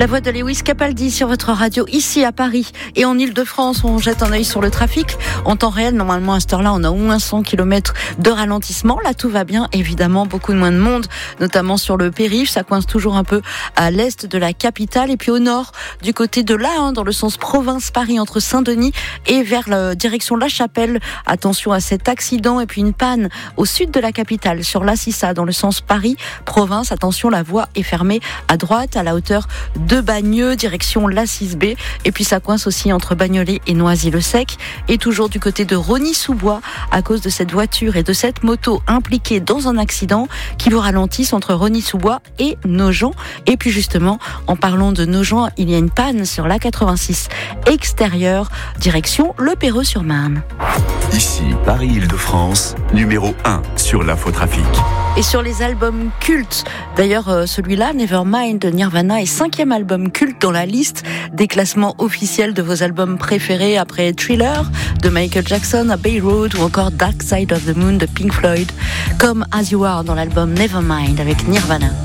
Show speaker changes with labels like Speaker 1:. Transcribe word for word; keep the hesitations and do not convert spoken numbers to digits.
Speaker 1: La voix de Lewis Capaldi sur votre radio, ici à Paris. Et en Ile-de-France, on jette un œil sur le trafic. En temps réel, normalement, à cette heure-là, on a au moins cent kilomètres de ralentissement. Là, tout va bien, évidemment, beaucoup de moins de monde, notamment sur le périph'. Ça coince toujours un peu à l'est de la capitale. Et puis au nord, du côté de là, hein, dans le sens province-Paris, entre Saint-Denis et vers la direction La Chapelle. Attention à cet accident. Et puis une panne au sud de la capitale, sur la Cissa, dans le sens Paris-Province. Attention, la voie est fermée à droite, à la hauteur de Bagneux, direction la six B. Et puis ça coince aussi entre Bagnolet et Noisy-le-Sec. Et toujours du côté de Rosny-sous-Bois, à cause de cette voiture et de cette moto impliquée dans un accident qui vous ralentissent entre Rosny-sous-Bois et Nogent. Et puis justement, en parlant de Nogent, il y a une panne sur l'A quatre-vingt-six extérieure, direction Le Perreux-sur-Marne.
Speaker 2: Ici, Paris-Île-de-France, numéro un sur l'infotrafic.
Speaker 1: Et sur les albums cultes, d'ailleurs euh, celui-là, Nevermind de Nirvana, est cinquième album culte dans la liste des classements officiels de vos albums préférés après Thriller de Michael Jackson, Abbey Road ou encore Dark Side of the Moon de Pink Floyd, comme As You Are dans l'album Nevermind avec Nirvana.